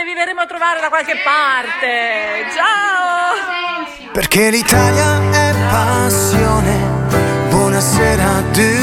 vi verremo a trovare da qualche parte. Ciao! Perché l'Italia è passione. Buonasera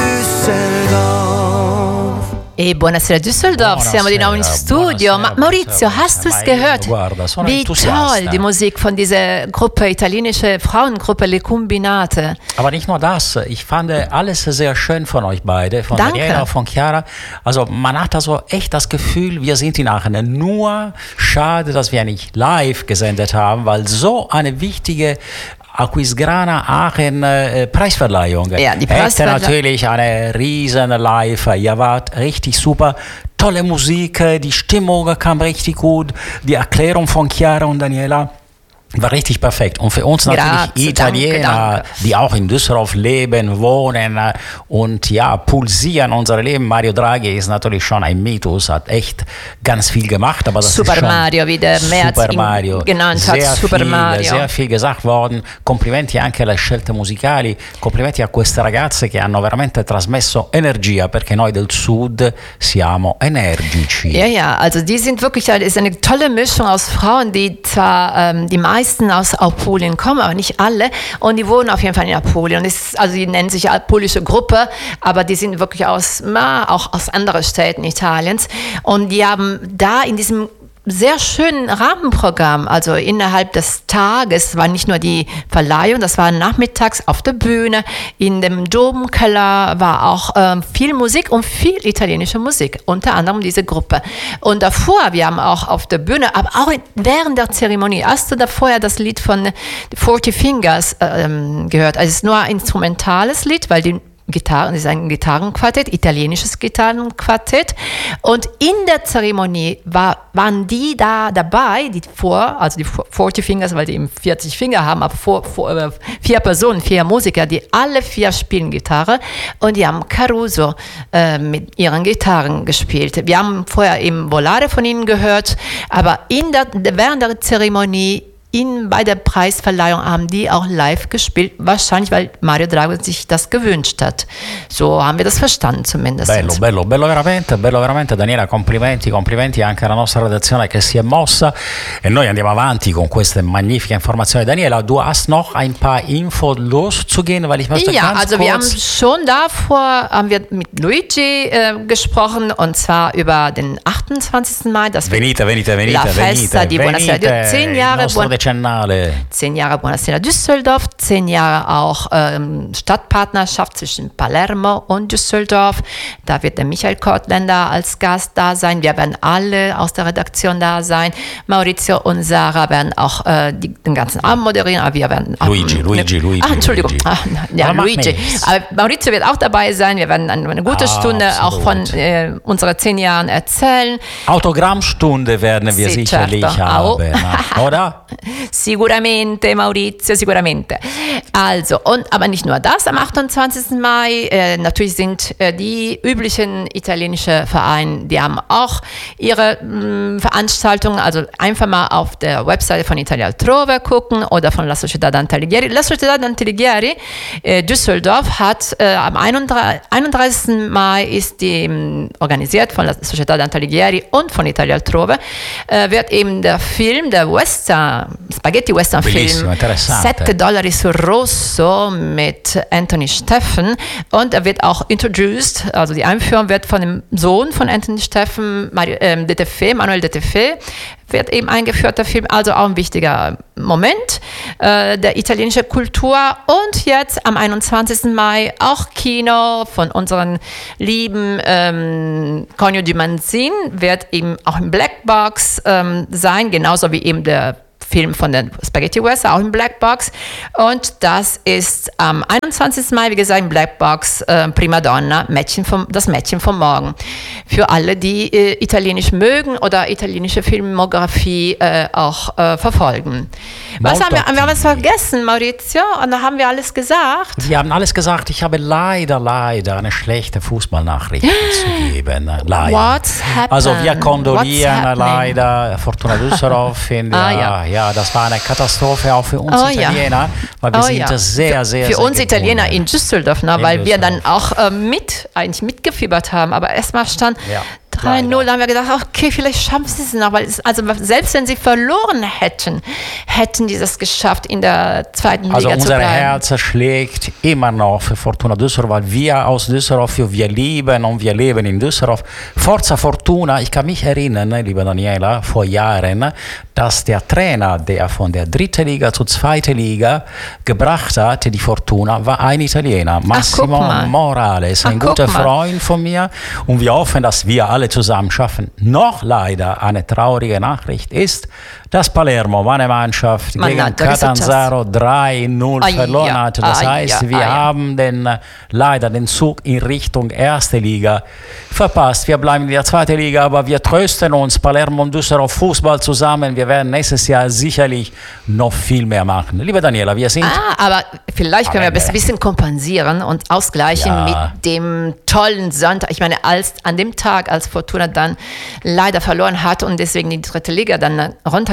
Düsseldorf. E buonasera Düsseldorf, siamo di nuovo in studio. Ma Maurizio, hast du es gehört? Wie toll die Musik von dieser Gruppe, italienische Frauengruppe Le Combinate. Aber nicht nur das, ich fand alles sehr schön von euch beide, von Daniela, von Chiara. Also man hat also echt das Gefühl, wir sind in Aachen. Nur schade, dass wir nicht live gesendet haben, weil so eine wichtige Aquisgrana Aachen Preisverleihung. Ja, die Preisverleihung. Hätte natürlich eine riesen Live. Ihr wart richtig super. Tolle Musik, die Stimmung kam richtig gut. Die Erklärung von Chiara und Daniela war richtig perfekt. Und für uns natürlich Italiener, danke. Die auch in Düsseldorf leben, wohnen und ja, pulsieren unser Leben. Mario Draghi ist natürlich schon ein Mythos, hat echt ganz viel gemacht. Aber das Super ist schon Mario, wie der Merz ihn genannt hat. Super Mario. Sehr viel gesagt worden. Complimenti anche alle scelte musicali. Complimenti a queste ragazze che hanno veramente trasmesso Energia, perché noi del Sud siamo energici. Ja, also die sind wirklich, ist eine tolle Mischung aus Frauen, die zwar die meisten aus Apulien kommen, aber nicht alle. Und die wohnen auf jeden Fall in Apulien. Also die nennen sich apulische Gruppe, aber die sind wirklich auch aus anderen Städten Italiens. Und die haben da in diesem sehr schönen Rahmenprogramm, also innerhalb des Tages, war nicht nur die Verleihung, das war nachmittags auf der Bühne, in dem Domkeller war auch viel Musik und viel italienische Musik, unter anderem diese Gruppe. Und davor, wir haben auch auf der Bühne, aber auch während der Zeremonie, hast du da vorher das Lied von 40 Fingers gehört? Also es ist nur ein instrumentales Lied, weil die Gitarren, das ist ein Gitarrenquartett, italienisches Gitarrenquartett. Und in der Zeremonie waren die da dabei, die 40 Fingers, weil die eben 40 Finger haben, aber 4 Personen, 4 Musiker, die alle 4 spielen Gitarre und die haben Caruso mit ihren Gitarren gespielt. Wir haben vorher eben Volare von ihnen gehört, aber während der Zeremonie bei der Preisverleihung haben die auch live gespielt, wahrscheinlich, weil Mario Draghi sich das gewünscht hat. So haben wir das verstanden zumindest. Bello veramente. Daniela, complimenti anche alla nostra redazione che si è mossa e noi andiamo avanti con queste magnifiche Informationen. Daniela, du hast noch ein paar Infos loszugehen, weil ich möchte wir haben schon davor mit Luigi gesprochen und zwar über den 28. Mai, das venite, La Festa di Buonasera, 10 Jahre 10 Jahre Buonasera Düsseldorf, 10 Jahre auch Stadtpartnerschaft zwischen Palermo und Düsseldorf. Da wird der Michael Kortländer als Gast da sein. Wir werden alle aus der Redaktion da sein. Maurizio und Sarah werden auch den ganzen Abend moderieren. Aber wir werden Luigi. Entschuldigung. Luigi. Aber Maurizio wird auch dabei sein. Wir werden eine gute Stunde auch von unseren 10 Jahren erzählen. Autogrammstunde werden wir sicherlich haben, oder? Sicuramente, Maurizio, sicuramente. Also, aber nicht nur das, am 28. Mai, natürlich sind die üblichen italienischen Vereine, die haben auch ihre Veranstaltungen, also einfach mal auf der Webseite von Italia Altrove gucken oder von La Società Dante Alighieri. La Società Dante Alighieri Düsseldorf hat am 31. Mai ist die organisiert von La Società Dante Alighieri und von Italia Altrove, wird eben der Film, der Spaghetti Western Film $7 su Rosso mit Anthony Steffen und er wird auch introduced, also die Einführung wird von dem Sohn von Anthony Steffen, Manuel de Tefé, wird eben eingeführt, der Film, also auch ein wichtiger Moment der italienischen Kultur. Und jetzt am 21. Mai auch Kino von unseren lieben Conio di Manzin, wird eben auch in Blackbox sein, genauso wie eben der Film von der Spaghetti Western, auch in Blackbox. Und das ist am 21. Mai, wie gesagt, in Blackbox Prima Donna, das Mädchen vom Morgen. Für alle, die Italienisch mögen oder italienische Filmografie auch verfolgen. Was haben wir haben was vergessen, Maurizio? Und da haben wir alles gesagt. Wir haben alles gesagt. Ich habe leider eine schlechte Fußballnachricht zu geben. Leider. What's happened? Also wir kondolieren leider Fortuna Düsseldorf. Ja, das war eine Katastrophe auch für uns Italiener, weil wir sind sehr für uns Italiener in Düsseldorf, weil wir dann auch mitgefiebert haben. Aber erstmal stand 3-0, da haben wir gedacht, okay, vielleicht schaffen sie es noch, weil selbst wenn sie verloren hätten, hätten die das geschafft, in der zweiten Liga zu bleiben. Also unser Herz schlägt immer noch für Fortuna Düsseldorf, weil wir aus Düsseldorf, wir lieben und wir leben in Düsseldorf. Forza Fortuna, ich kann mich erinnern, liebe Daniela, vor Jahren, dass der Trainer, der von der 3. Liga zur 2. Liga gebracht hat, die Fortuna, war ein Italiener, Massimo Morales, ein guter Freund von mir, und wir hoffen, dass wir alle zusammen schaffen. Noch leider eine traurige Nachricht ist, dass Palermo, meine Mannschaft, gegen Catanzaro 3-0 verloren hat. Das heißt, wir haben leider den Zug in Richtung 1. Liga verpasst. Wir bleiben in der 2. Liga, aber wir trösten uns, Palermo und Düsseldorf Fußball zusammen. Wir werden nächstes Jahr sicherlich noch viel mehr machen. Liebe Daniela, wir sind... aber vielleicht können wir ein bisschen kompensieren und ausgleichen mit dem tollen Sonntag. Ich meine, an dem Tag, als Fortuna dann leider verloren hat und deswegen die 3. Liga dann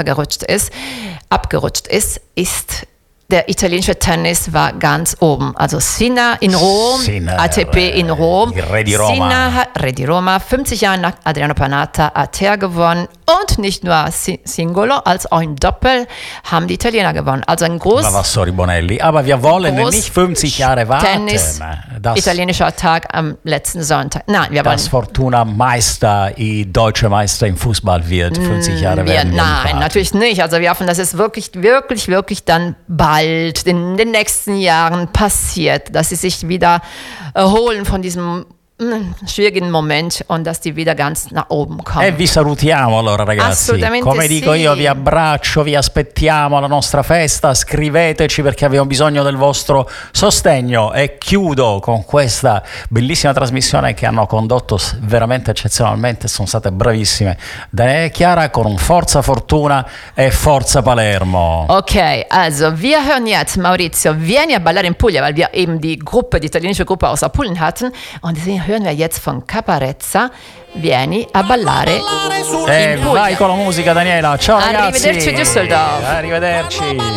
abgerutscht ist der italienische Tennis war ganz oben. Also Sinner in Rom, ATP in Rom. Re di Roma. 50 Jahre nach Adriano Panatta hat er gewonnen. Und nicht nur Singolo, als auch im Doppel haben die Italiener gewonnen. Also ein Sorry Bonelli, aber wir wollen nicht 50 Jahre warten. Tennis, italienischer Tag am letzten Sonntag. Nein, wir wollen... Dass Fortuna deutsche Meister im Fußball wird, 50 Jahre werden. Nein, natürlich nicht. Also wir hoffen, dass es wirklich dann bald in den nächsten Jahren passiert, dass sie sich wieder erholen von diesem schwierigen Moment und dass die wieder ganz nach oben kommen. E vi salutiamo allora ragazzi. Assolutamente Come dico io, vi abbraccio, vi aspettiamo alla nostra festa, scriveteci perché abbiamo bisogno del vostro sostegno. E chiudo con questa bellissima trasmissione che hanno condotto veramente eccezionalmente, sono state bravissime Daniela e Chiara, con un Forza Fortuna e Forza Palermo. Okay, also wir hören jetzt, Maurizio, vieni a ballare in Puglia, weil wir eben die italienische Gruppe aus Apulien hatten, und deswegen hören wir jetzt von Caparezza, vieni a ballare in Puglia. Vai con la musica Daniela, ciao ragazzi. Arrivederci Düsseldorf. Arrivederci.